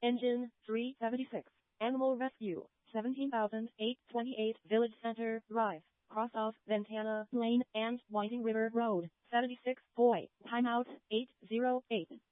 Engine 376. Animal Rescue 17,828 Village Center Drive, cross of Ventana Lane and Whiting River Road. 76 Boy. Timeout 808.